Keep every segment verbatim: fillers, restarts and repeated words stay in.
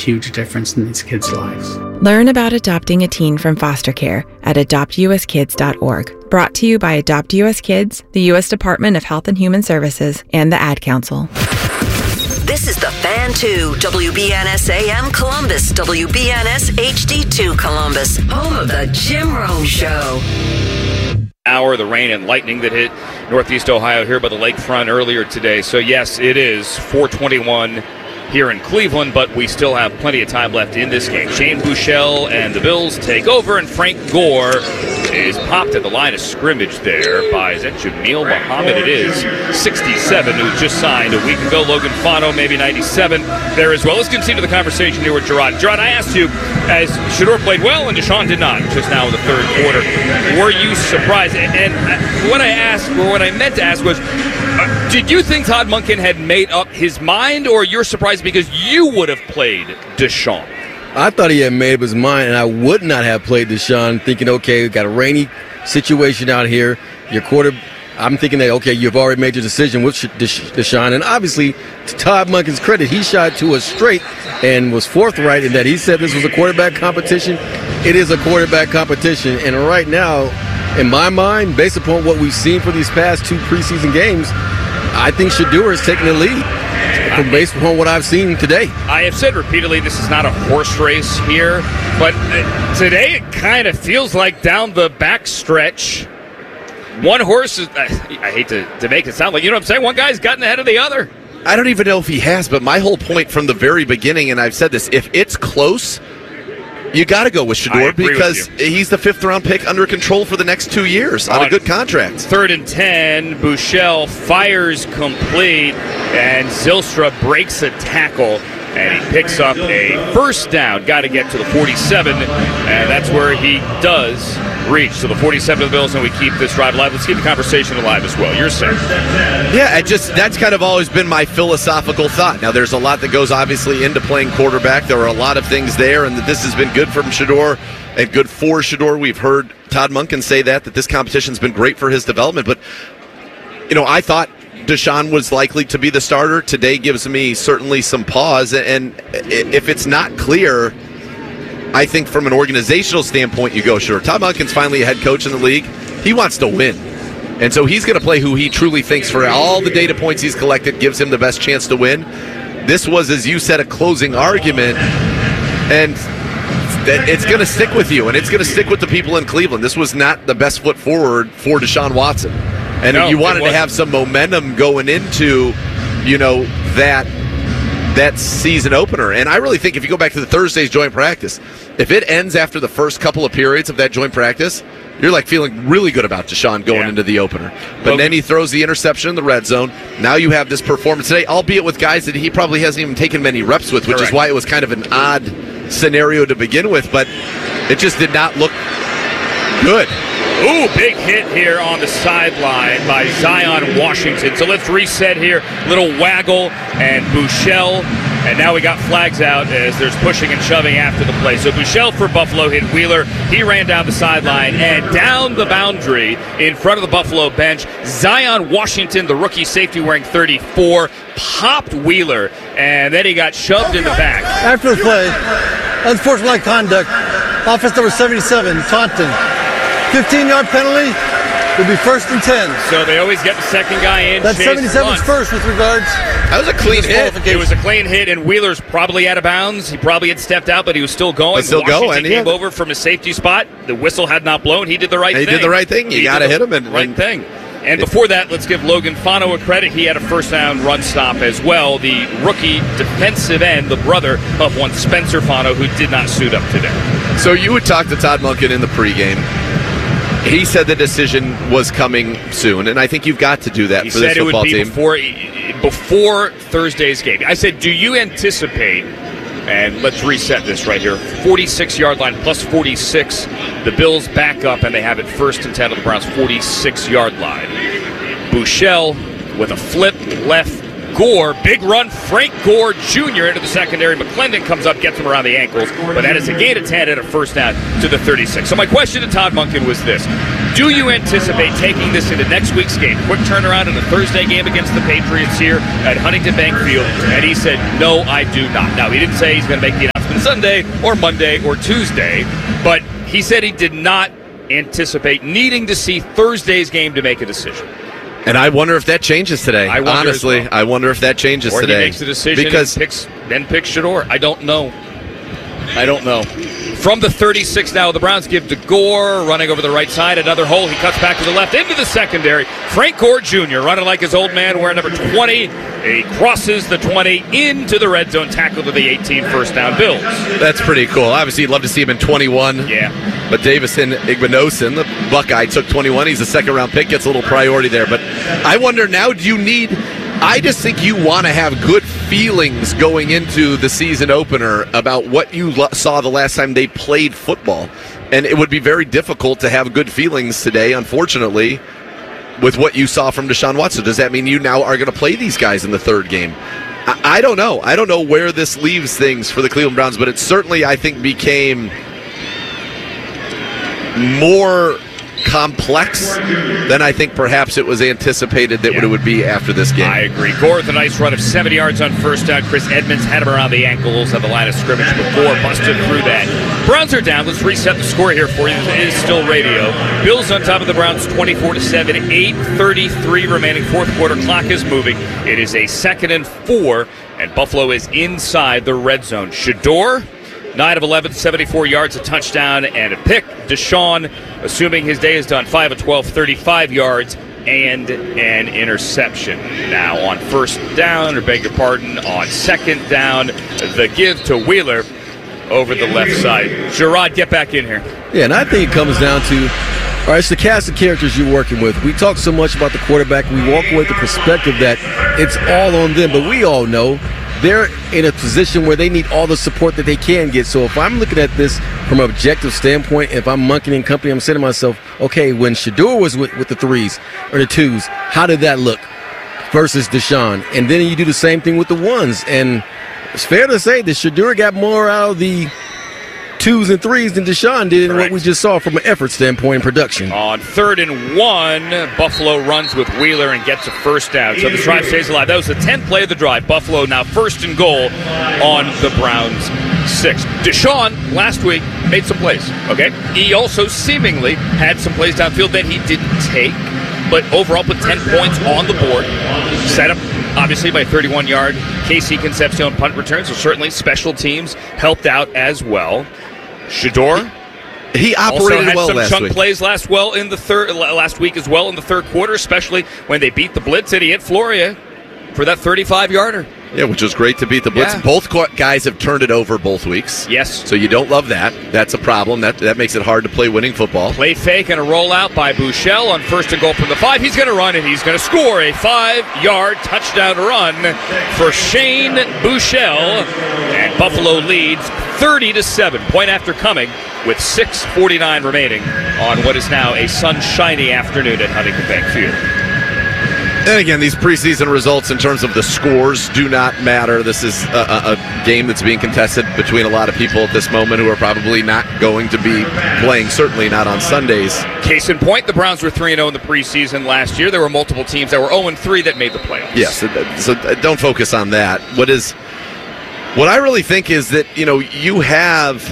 huge difference in these kids' lives. Learn about adopting a teen from foster care at adopt u s kids dot org. Brought to you by Adopt U S Kids, the U S Department of Health and Human Services, and the Ad Council. This is The Fan two, W B N S A M Columbus, W B N S H D two Columbus, home of the Jim Rome Show. Hour, the rain and lightning that hit Northeast Ohio here by the lakefront earlier today. So, yes, it is four twenty-one here in Cleveland, but we still have plenty of time left in this game. Shane Buechele and the Bills take over, and Frank Gore is popped at the line of scrimmage there by, is that Jamil Muhammad? It is, sixty-seven, who just signed a week ago. Logan Fano, maybe ninety-seven there as well. Let's continue the conversation here with Gerard. Gerard, I asked you, as Shedeur played well and Deshaun did not, just now in the third quarter, were you surprised? And what I asked, or what I meant to ask was, uh, did you think Todd Monken had made up his mind, or you're surprised because you would have played Deshaun? I thought he had made up his mind, and I would not have played Deshaun, thinking, okay, we've got a rainy situation out here. Your quarter, I'm thinking that, okay, you've already made your decision with Deshaun. And obviously, to Todd Monken's credit, he shot to us straight and was forthright in that he said this was a quarterback competition. It is a quarterback competition. And right now, in my mind, based upon what we've seen for these past two preseason games, I think Shedeur is taking the lead. Based upon what I've seen today. I have said repeatedly this is not a horse race here, but today it kind of feels like down the back stretch, one horse is, I hate to, to make it sound like, you know what I'm saying, one guy's gotten ahead of the other. I don't even know if he has, but my whole point from the very beginning, and I've said this, if it's close, you got to go with Shedeur because he's the fifth round pick under control for the next two years on, on a good contract. Third and ten, Buechele fires complete, and Zylstra breaks a tackle, and he picks up a first down. Got to get to the forty-seven, and that's where he does reach. So the forty-seven of the Bills, and we keep this drive alive. Let's keep the conversation alive as well. You're saying? Yeah, I just that's kind of always been my philosophical thought. Now, there's a lot that goes obviously into playing quarterback. There are a lot of things there, and that this has been good from Shedeur and good for Shedeur. We've heard Todd Monken say that, that this competition's been great for his development. But, you know, I thought Deshaun was likely to be the starter. Today gives me certainly some pause, and if it's not clear, I think from an organizational standpoint, you go, sure, Todd Monken's finally a head coach in the league. He wants to win. And so he's going to play who he truly thinks, for all the data points he's collected, gives him the best chance to win. This was, as you said, a closing argument, and it's going to stick with you, and it's going to stick with the people in Cleveland. This was not the best foot forward for Deshaun Watson. And no, if you wanted to have some momentum going into, you know, that that season opener. And I really think if you go back to the Thursday's joint practice, if it ends after the first couple of periods of that joint practice, you're like feeling really good about Deshaun going yeah. into the opener. But well, then he throws the interception in the red zone. Now you have this performance today, albeit with guys that he probably hasn't even taken many reps with, which correct. is why it was kind of an odd scenario to begin with. But it just did not look good. Ooh, big hit here on the sideline by Zion Washington. So let's reset here. Little waggle and Buechele. And now we got flags out as there's pushing and shoving after the play. So Buechele for Buffalo hit Wheeler. He ran down the sideline and down the boundary in front of the Buffalo bench. Zion Washington, the rookie safety wearing thirty-four, popped Wheeler. And then he got shoved in the back. After the play, unsportsmanlike conduct. Offense number seventy-seven, Taunton. fifteen-yard penalty will be first and ten. So they always get the second guy in. That's seventy-seven's first with regards. That was a clean hit. It was a clean hit, and Wheeler's probably out of bounds. He probably had stepped out, but he was still going. But still Washington going. came Yeah. over from his safety spot. The whistle had not blown. He did the right he thing. He did the right thing. You got to hit him. And, right and, thing. And before that, let's give Logan Fano a credit. He had a first down run stop as well. The rookie defensive end, the brother of one Spencer Fano, who did not suit up today. So you would talk to Todd Monken in the pregame. He said the decision was coming soon, and I think you've got to do that he for this football team. He said it would be before, before Thursday's game. I said, do you anticipate, and let's reset this right here, forty-six-yard line plus forty-six, the Bills back up, and they have it first and ten of the Browns' forty-six-yard line. Buechele with a flip left. Gore, big run, Frank Gore Junior into the secondary. McClendon comes up, gets him around the ankles, but that is a gain of ten and a first down to the thirty-six. So my question to Todd Monken was this. Do you anticipate taking this into next week's game? Quick turnaround in the Thursday game against the Patriots here at Huntington Bank Field. And he said, no, I do not. Now, he didn't say he's going to make the Sunday or Monday or Tuesday. But he said he did not anticipate needing to see Thursday's game to make a decision. And I wonder if that changes today. I Honestly, well. I wonder if that changes or today. Or he makes a decision because and picks, then picks Shedeur. I don't know. I don't know. From the thirty-six now, the Browns give to Gore, running over the right side. Another hole. He cuts back to the left into the secondary. Frank Gore Junior running like his old man, wearing number twenty. He crosses the twenty into the red zone, tackle to the eighteen, first down Bills. That's pretty cool. Obviously, you'd love to see him in twenty-one. Yeah. But Davison Igbinosun, the Buckeye, took twenty-one. He's a second-round pick, gets a little priority there. But I wonder now, do you need... I just think you want to have good feelings going into the season opener about what you lo- saw the last time they played football. And it would be very difficult to have good feelings today, unfortunately, with what you saw from Deshaun Watson. Does that mean you now are going to play these guys in the third game? I, I don't know. I don't know where this leaves things for the Cleveland Browns, but it certainly, I think, became more complex than I think perhaps it was anticipated that yeah. it would be after this game. I agree. Gore with a nice run of seventy yards on first down. Chris Edmonds had him around the ankles at the line of scrimmage, but Gore busted through that. Browns are down. Let's reset the score here for you. It is still radio. Bills on top of the Browns twenty-four to seven. eight thirty-three remaining. Fourth quarter clock is moving. It is a second and four, and Buffalo is inside the red zone. Shedeur, nine of eleven, seventy-four yards, a touchdown, and a pick. Deshaun, assuming his day is done, five of twelve, thirty-five yards, and an interception. Now on first down, or beg your pardon, on second down, the give to Wheeler over the left side. Gerard, get back in here. Yeah, and I think it comes down to, all right, it's the cast of characters you're working with. We talk so much about the quarterback. We walk away with the perspective that it's all on them, but we all know they're in a position where they need all the support that they can get. So if I'm looking at this from an objective standpoint, if I'm Monken and company, I'm saying to myself, okay, when Shedeur was with, with the threes or the twos, how did that look versus Deshaun? And then you do the same thing with the ones. And it's fair to say that Shedeur got more out of the twos and threes than Deshaun did in what we just saw from an effort standpoint in production. On third and one, Buffalo runs with Wheeler and gets a first down. So the drive stays alive. That was the tenth play of the drive. Buffalo now first and goal on the Browns' six. Deshaun, last week, made some plays, okay? He also seemingly had some plays downfield that he didn't take, but overall put ten points on the board. Set up, obviously, by thirty-one-yard Casey Concepcion punt return, so certainly special teams helped out as well. Shedeur, he, he operated also had well some last chunk week. plays last well in the third last week as well in the third quarter, especially when they beat the blitz and he hit Floria for that thirty-five-yarder. Yeah, which was great to beat the blitz. Yeah. Both guys have turned it over both weeks. Yes. So you don't love that. That's a problem. That that makes it hard to play winning football. Play fake and a rollout by Buechele on first and goal from the five. He's going to run and he's going to score a five-yard touchdown run for Shane Buechele. And Buffalo leads thirty to seven. Point after coming with six forty-nine remaining on what is now a sunshiny afternoon at Huntington Bank Field. And again, these preseason results in terms of the scores do not matter. This is a, a, a game that's being contested between a lot of people at this moment who are probably not going to be playing, certainly not on Sundays. Case in point, the Browns were three and oh in the preseason last year. There were multiple teams that were oh and three that made the playoffs. Yes, so don't focus on that. What is, what I really think is that, you know, you have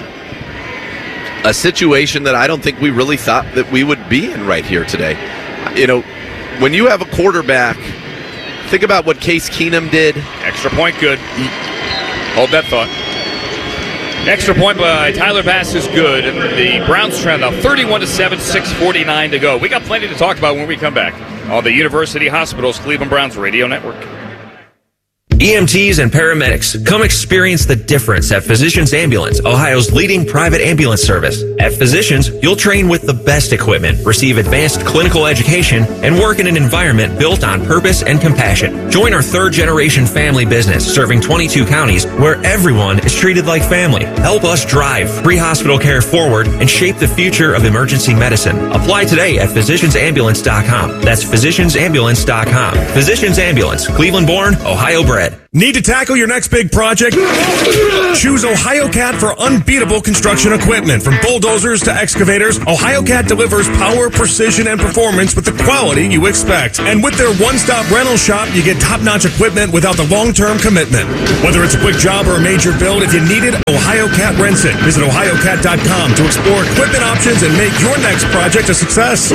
a situation that I don't think we really thought that we would be in right here today. You know, when you have a quarterback, think about what Case Keenum did. Extra point, good. Hold that thought. Extra point by Tyler Bass is good. And the Browns trend now thirty-one to seven, six forty-nine to go. We got plenty to talk about when we come back on the University Hospitals Cleveland Browns Radio Network. E M Ts and paramedics, come experience the difference at Physicians Ambulance, Ohio's leading private ambulance service. At Physicians, you'll train with the best equipment, receive advanced clinical education, and work in an environment built on purpose and compassion. Join our third-generation family business serving twenty-two counties where everyone is treated like family. Help us drive pre-hospital care forward and shape the future of emergency medicine. Apply today at physicians ambulance dot com. That's physicians ambulance dot com. Physicians Ambulance, Cleveland-born, Ohio-bred. Need to tackle your next big project? Choose OhioCat for unbeatable construction equipment. From bulldozers to excavators, OhioCat delivers power, precision, and performance with the quality you expect. And with their one-stop rental shop, you get top-notch equipment without the long-term commitment. Whether it's a quick job or a major build, if you need it, OhioCat rents it. Visit ohio cat dot com to explore equipment options and make your next project a success.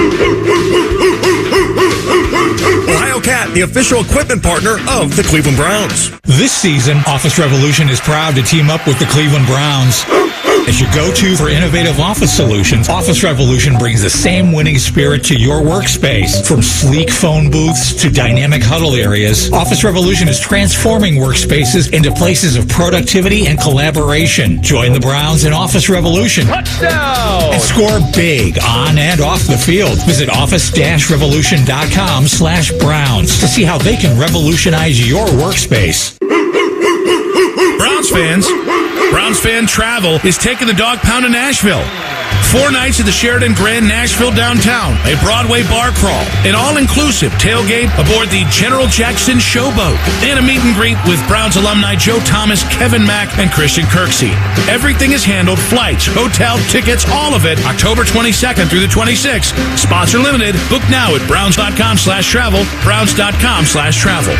OhioCat, the official equipment partner of the Cleveland Browns. This season, Office Revolution is proud to team up with the Cleveland Browns. As your go-to for innovative office solutions, Office Revolution brings the same winning spirit to your workspace. From sleek phone booths to dynamic huddle areas, Office Revolution is transforming workspaces into places of productivity and collaboration. Join the Browns in Office Revolution. Touchdown! And score big on and off the field. Visit office dash revolution dot com slash Browns to see how they can revolutionize your workspace. Browns fans, Browns Fan Travel is taking the Dog Pound to Nashville. Four nights at the Sheraton Grand Nashville downtown, a Broadway bar crawl, an all-inclusive tailgate aboard the General Jackson Showboat, and a meet and greet with Browns alumni Joe Thomas, Kevin Mack, and Christian Kirksey. Everything is handled, flights, hotel, tickets, all of it, October twenty-second through the twenty-sixth. Spots are limited. Book now at browns dot com slash travel, browns dot com slash travel.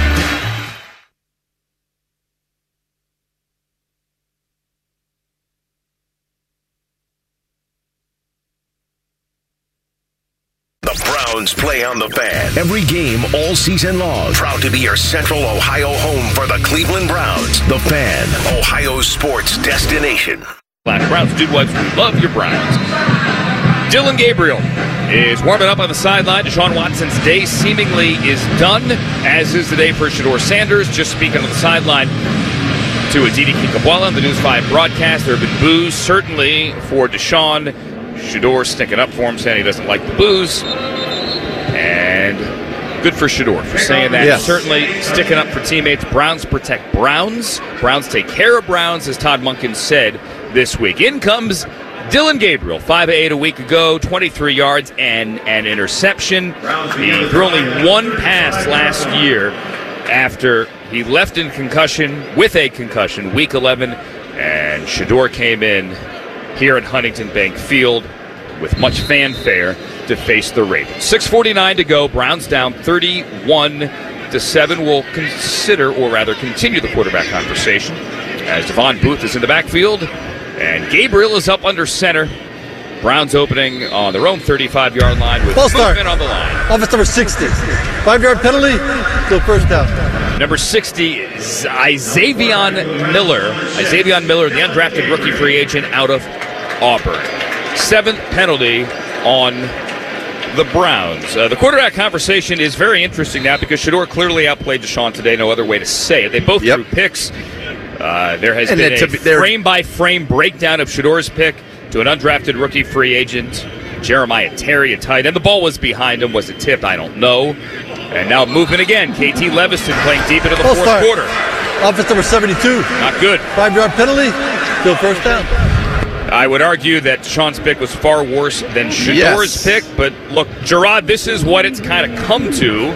Play on the Fan. Every game all season long. Proud to be your Central Ohio home for the Cleveland Browns. The Fan, Ohio sports destination. Black Browns, dude wives, love your Browns. Dylan Gabriel is warming up on the sideline. Deshaun Watson's day seemingly is done, as is the day for Shedeur Sanders. Just speaking on the sideline to Aditi Kinkhabwala on the News five broadcast. There have been boos, certainly, for Deshaun. Shedeur sticking up for him, saying he doesn't like the boos. And good for Shedeur for saying that. Yes. Certainly sticking up for teammates. Browns protect Browns. Browns take care of Browns, as Todd Monken said this week. In comes Dylan Gabriel, five of eight a week ago, twenty-three yards and an interception. He threw only one pass last year after he left in concussion, with a concussion, week eleven, and Shedeur came in here at Huntington Bank Field with much fanfare to face the Ravens. six forty-nine to go. Browns down thirty-one to seven. We'll consider, or rather continue, the quarterback conversation as Devon Booth is in the backfield and Gabriel is up under center. Browns opening on their own thirty-five-yard line with False start. movement on the line. Office number sixty. Five-yard penalty, still first down. Number sixty is Izavion Miller. Izavion Miller, the undrafted rookie free agent out of Auburn. Seventh penalty on the Browns. Uh, the quarterback conversation is very interesting now because Shedeur clearly outplayed Deshaun today. No other way to say it. They both yep. threw picks. Uh, there has and been a frame-by-frame breakdown of Shedeur's pick to an undrafted rookie free agent, Jeremiah Terry, a tight end. The ball was behind him. Was it tipped? I don't know. And now movement again. K T Leviston playing deep into the Full fourth start. quarter. Office number seventy-two. Not good. Five-yard penalty, still first down. I would argue that Deshaun's pick was far worse than Shedeur's yes. pick, but look, Gerard, this is what it's kind of come to.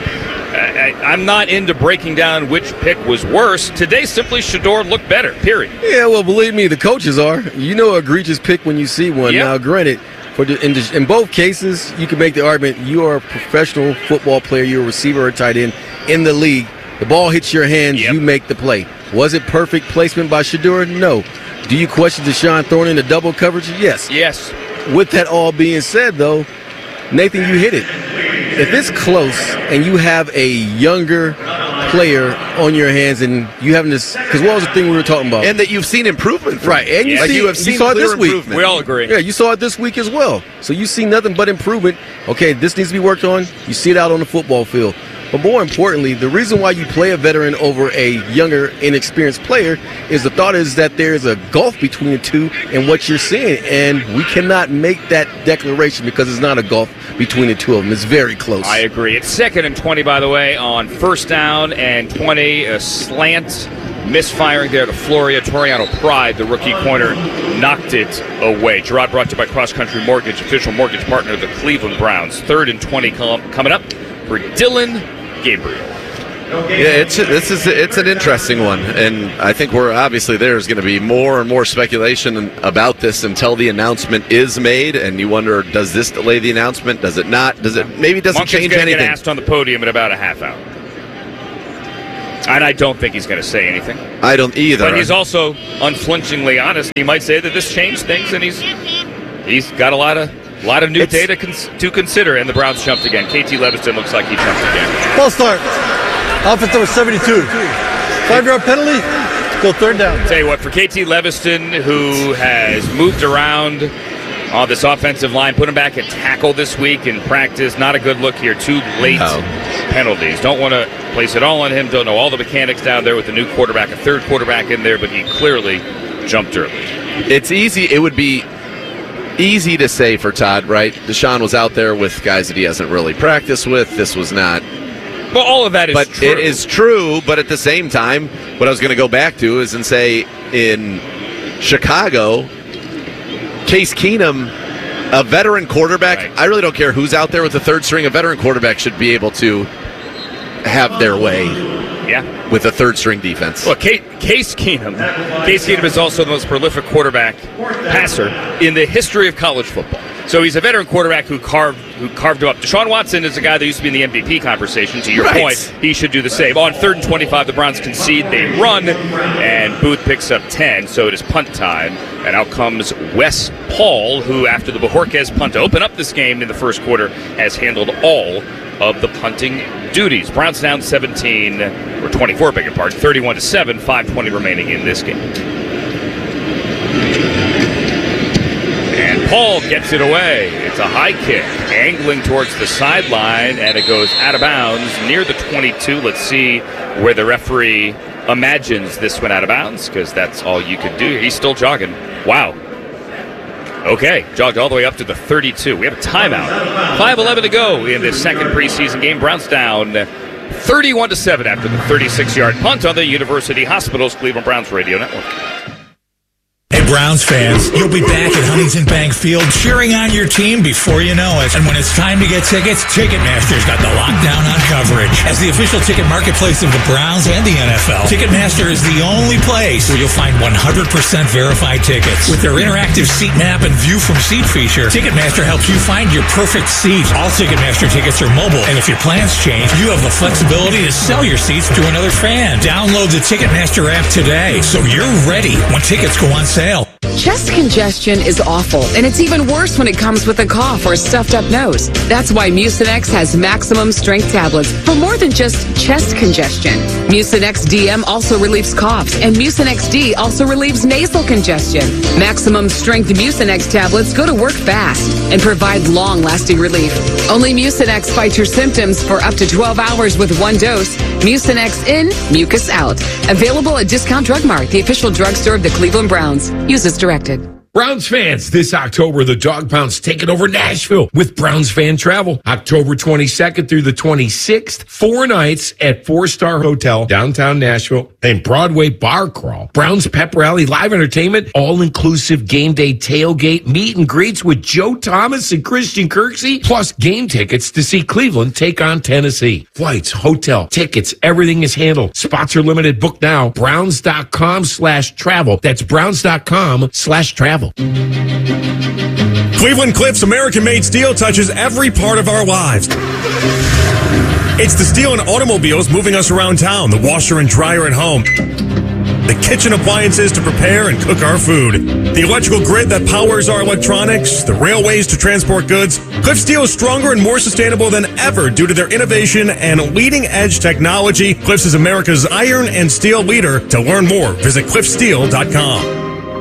I, I'm not into breaking down which pick was worse. Today, simply Shedeur looked better, period. Yeah, well, believe me, the coaches are. You know egregious pick when you see one. Yep. Now, granted, for the, in, the, in both cases, you can make the argument you are a professional football player, you're a receiver or a tight end in the league. The ball hits your hands, yep. you make the play. Was it perfect placement by Shedeur? No. Do you question Deshaun throwing in the double coverage? Yes. Yes. With that all being said, though, Nathan, you hit it. If it's close and you have a younger player on your hands and you having this, because what was the thing we were talking about? And that you've seen improvement from. Right. And you, like see, you have seen you saw it this week. We all agree. Yeah, you saw it this week as well. So you see nothing but improvement. Okay, this needs to be worked on. You see it out on the football field. But more importantly, the reason why you play a veteran over a younger, inexperienced player is the thought is that there's a gulf between the two and what you're seeing. And we cannot make that declaration because it's not a gulf between the two of them. It's very close. I agree. It's second and twenty, by the way, on first down and twenty. A slant misfiring there to Floria. Toriano Pride, the rookie corner, knocked it away. Gerard brought to you by Cross Country Mortgage, official mortgage partner of the Cleveland Browns. Third and twenty coming up for Dylan Gabriel. Yeah, it's this is it's an interesting one, and I think we're obviously there's going to be more and more speculation about this until the announcement is made, and you wonder, does this delay the announcement? Does it not? Does it maybe doesn't Monken's change gonna anything? Get asked on the podium in about a half hour, and I don't think he's going to say anything. I don't either. But he's also unflinchingly honest. He might say that this changed things, and he's he's got a lot of. A lot of new it's, data cons- to consider, and the Browns jumped again. K T Leviston looks like he jumped again. False start. Offense number seventy-two. Five-yard penalty. Go third down. Tell you what, for K T Leviston, who has moved around on this offensive line, put him back at tackle this week in practice. Not a good look here. Two late no. penalties. Don't want to place it all on him. Don't know all the mechanics down there with the new quarterback, a third quarterback in there, but he clearly jumped early. It's easy. It would be easy to say for Todd, right? Deshaun was out there with guys that he hasn't really practiced with. This was not. Well, all of that is but true. It is true, but at the same time, what I was going to go back to is and say in Chicago, Case Keenum, a veteran quarterback, right. I really don't care who's out there with the third string. A veteran quarterback should be able to have their way. Yeah, with a third-string defense. Well, Case Keenum, Case Keenum is also the most prolific quarterback passer in the history of college football. So he's a veteran quarterback who carved who carved him up. Deshaun Watson is a guy that used to be in the M V P conversation. To your right. point, he should do the same. On third and twenty-five, the Browns concede, they run, and Booth picks up ten. So it is punt time, and out comes Wes Paul, who after the Bojorquez punt to open up this game in the first quarter has handled all of the punting duties. Browns down seventeen, or twenty-four, beg your pardon, thirty-one to seven, five twenty remaining in this game. And Paul gets it away. It's a high kick, angling towards the sideline, and it goes out of bounds near the twenty-two. Let's see where the referee imagines this went out of bounds, because that's all you could do. He's still jogging. Wow. Okay, jogged all the way up to the thirty-two. We have a timeout. five eleven to go in this second preseason game. Browns down thirty-one to seven after the thirty-six-yard punt on the University Hospitals Cleveland Browns Radio Network. Hey, Browns fans, you'll be back at Huntington Bank Field cheering on your team before you know it. And when it's time to get tickets, Ticketmaster's got the lockdown on coverage. As the official ticket marketplace of the Browns and the N F L, Ticketmaster is the only place where you'll find one hundred percent verified tickets. With their interactive seat map and view from seat feature, Ticketmaster helps you find your perfect seat. All Ticketmaster tickets are mobile, and if your plans change, you have the flexibility to sell your seats to another fan. Download the Ticketmaster app today so you're ready when tickets go on sale. Chest congestion is awful, and it's even worse when it comes with a cough or a stuffed up nose. That's why Mucinex has maximum strength tablets for more than just chest congestion. Mucinex D M also relieves coughs, and Mucinex D also relieves nasal congestion. Maximum strength Mucinex tablets go to work fast and provide long-lasting relief. Only Mucinex fights your symptoms for up to twelve hours with one dose. Mucinex in, mucus out. Available at Discount Drug Mart, the official drugstore of the Cleveland Browns. Use as directed. Browns fans, this October, the Dog Pound's taking over Nashville with Browns Fan Travel. October twenty-second through the twenty-sixth, four nights at Four Star Hotel, downtown Nashville, and Broadway Bar Crawl. Browns Pep Rally, live entertainment, all-inclusive game day tailgate, meet and greets with Joe Thomas and Christian Kirksey, plus game tickets to see Cleveland take on Tennessee. Flights, hotel, tickets, everything is handled. Spots are limited. Book now. Browns.com slash travel. That's Browns.com slash travel. Cleveland Cliffs American-made steel touches every part of our lives. It's the steel and automobiles moving us around town, the washer and dryer at home, the kitchen appliances to prepare and cook our food, the electrical grid that powers our electronics, the railways to transport goods. Cliff Steel is stronger and more sustainable than ever due to their innovation and leading-edge technology. Cliffs is America's iron and steel leader. To learn more, visit cliff steel dot com.